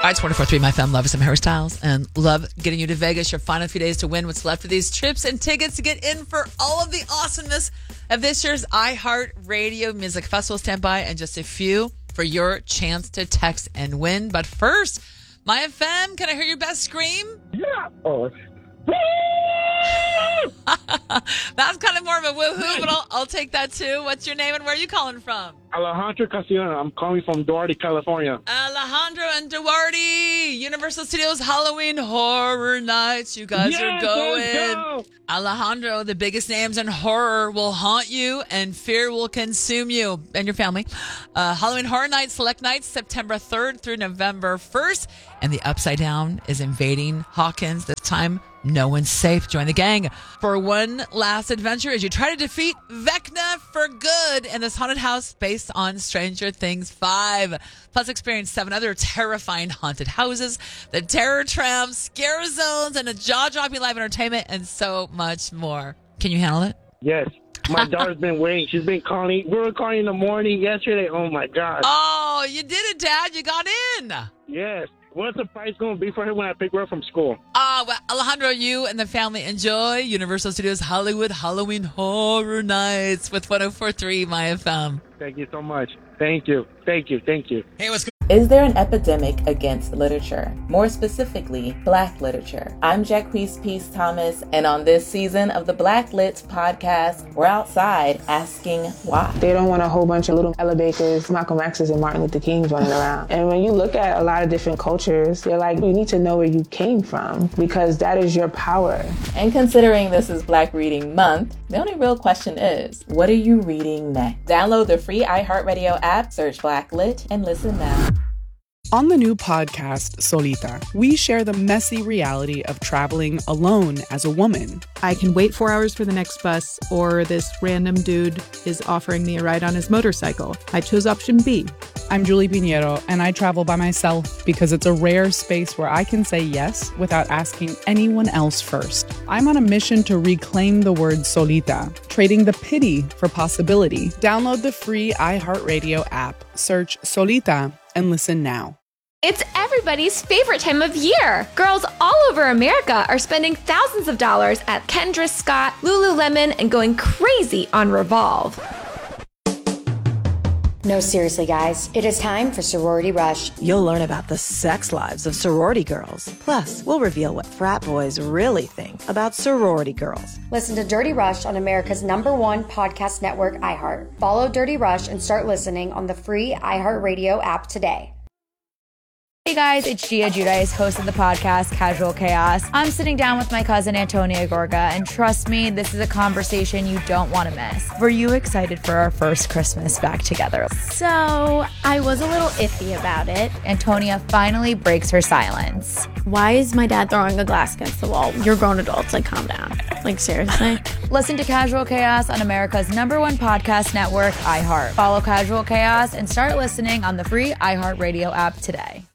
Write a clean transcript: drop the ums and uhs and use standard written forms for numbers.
All right, 24-3, my fam, love some hairstyles and love getting you to Vegas. Your final few days to win what's left of these trips and tickets to get in for all of the awesomeness of this year's iHeartRadio Music Festival. Stand by in just a few for your chance to text and win. But first, my fam, can I hear your best scream? Yeah. Oh. That's kind of more of a woohoo, but I'll take that too. What's your name and where are you calling from? Alejandro Castellano. I'm calling from Duarte, California. Alejandro and Duarte, Universal Studios Halloween Horror Nights. You guys are going. Let's go. Alejandro, the biggest names in horror will haunt you and fear will consume you and your family. Halloween Horror Nights, select nights, September 3rd through November 1st. And the Upside Down is invading Hawkins. This time, no one's safe. Join the gang for one last adventure as you try to defeat Vecna for good in this haunted house based on Stranger Things 5. Plus, experience 7 other terrifying haunted houses, the Terror Tram, scare zones, and a jaw-dropping live entertainment, and so much more. Can you handle it? Yes. My daughter's been waiting. She's been calling. We were calling in the morning yesterday. Oh, my God. Oh, you did it, Dad. You got in. Yes. What's the price going to be for her when I pick her up from school? Well, Alejandro, you and the family enjoy Universal Studios Hollywood Halloween Horror Nights with 104.3 My FM. Thank you so much. Thank you. Thank you. Thank you. Hey, what's good? Is there an epidemic against literature? More specifically, Black literature. I'm Jacquees Peace Thomas, and on this season of the Black Lit podcast, we're outside asking why. They don't want a whole bunch of little Ella Bakers, Malcolm X's, and Martin Luther Kings running around. And when you look at a lot of different cultures, they're like, you need to know where you came from because that is your power. And considering this is Black Reading Month, the only real question is, what are you reading next? Download the free iHeartRadio app, search Black Lit, and listen now. On the new podcast, Solita, we share the messy reality of traveling alone as a woman. I can wait 4 hours for the next bus, or this random dude is offering me a ride on his motorcycle. I chose option B. I'm Julie Pinheiro, and I travel by myself because it's a rare space where I can say yes without asking anyone else first. I'm on a mission to reclaim the word solita, trading the pity for possibility. Download the free iHeartRadio app, search Solita, and listen now. It's everybody's favorite time of year. Girls all over America are spending thousands of dollars at Kendra Scott, Lululemon, and going crazy on Revolve. No, seriously, guys. It is time for Sorority Rush. You'll learn about the sex lives of sorority girls. Plus, we'll reveal what frat boys really think about sorority girls. Listen to Dirty Rush on America's #1 podcast network, iHeart. Follow Dirty Rush and start listening on the free iHeartRadio app today. Hey guys, it's Gia Giudice, host of the podcast Casual Chaos. I'm sitting down with my cousin Antonia Gorga, and trust me, this is a conversation you don't want to miss. Were you excited for our first Christmas back together? So, I was a little iffy about it. Antonia finally breaks her silence. Why is my dad throwing a glass against the wall? You're grown adults, like calm down. Like seriously? Listen to Casual Chaos on America's #1 podcast network, iHeart. Follow Casual Chaos and start listening on the free iHeartRadio app today.